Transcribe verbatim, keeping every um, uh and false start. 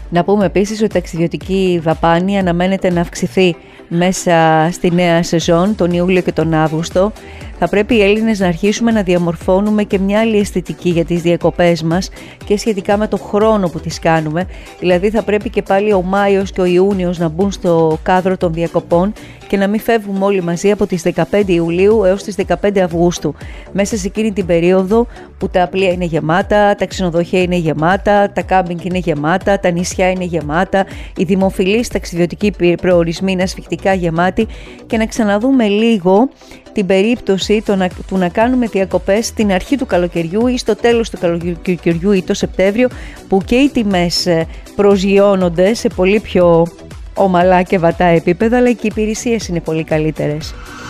Να πούμε επίσης ότι η ταξιδιωτική δαπάνη αναμένεται να αυξηθεί μέσα στη νέα σεζόν, τον Ιούλιο και τον Αύγουστο. Θα πρέπει οι Έλληνες να αρχίσουμε να διαμορφώνουμε και μια άλλη αισθητική για τις διακοπές μας και σχετικά με το χρόνο που τις κάνουμε. Δηλαδή θα πρέπει και πάλι ο Μάιος και ο Ιούνιος να μπουν στο κάδρο των διακοπών και να μην φεύγουμε όλοι μαζί από τις δεκαπέντε Ιουλίου έως τις δεκαπέντε Αυγούστου. Μέσα σε εκείνη την περίοδο που τα πλοία είναι γεμάτα, τα ξενοδοχεία είναι γεμάτα, τα κάμπινγκ είναι γεμάτα, τα νησιά είναι γεμάτα, οι δημοφιλείς ταξιδιωτικοί προορισμοί είναι ασφυκτικά γεμάτοι και να ξαναδούμε λίγο την περίπτωση το να, του να κάνουμε διακοπές στην αρχή του καλοκαιριού ή στο τέλος του καλοκαιριού ή το Σεπτέμβριο, που και οι τιμές προσγειώνονται σε πολύ πιο ομαλά και βατά επίπεδα, αλλά και οι υπηρεσίες είναι πολύ καλύτερες.